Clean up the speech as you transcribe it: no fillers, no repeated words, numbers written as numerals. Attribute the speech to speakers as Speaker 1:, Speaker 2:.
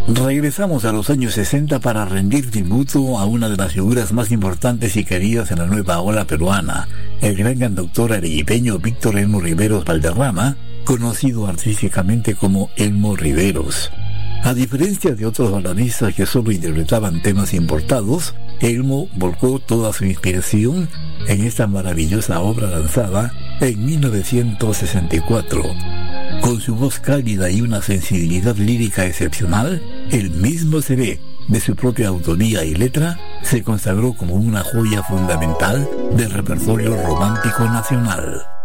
Speaker 1: Regresamos a los años 60 para rendir tributo a una de las figuras más importantes y queridas en la nueva ola peruana, el gran cantautor arequipeño Víctor Elmo Riveros Valderrama, conocido artísticamente como Elmo Riveros. A diferencia de otros baladistas que solo interpretaban temas importados, Elmo volcó toda su inspiración en esta maravillosa obra lanzada en 1964. Con su voz cálida y una sensibilidad lírica excepcional, el mismo CD, de su propia autoría y letra, se consagró como una joya fundamental del repertorio romántico nacional.